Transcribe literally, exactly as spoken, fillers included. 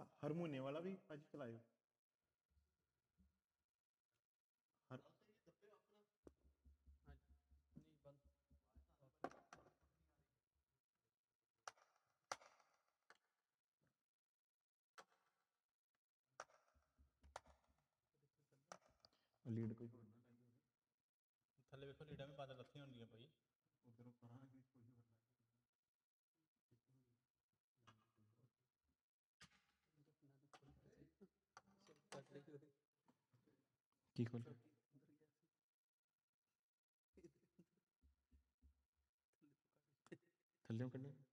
Harmonium ਵਾਲਾ ਵੀ ਅੱਜ ਚਲਾਇਓ। ਹਰ lead ਕੋਈ ਹੋਰ ਨਾ ਲਾਈ ਹੋਵੇ। ਥੱਲੇ ਵੇਖੋ ਲੀਡਾਂ ਵੀ ਬੰਦ ਲੱਥੀਆਂ ਹੁੰਦੀਆਂ ਭਾਈ। ਉਧਰੋਂ ਪਰਾਂ ਵੀ ਕੋਈ ਹੋਰ ਕੀ ਖੋਲ ਥੱਲੇ ਕੱਢਣਾ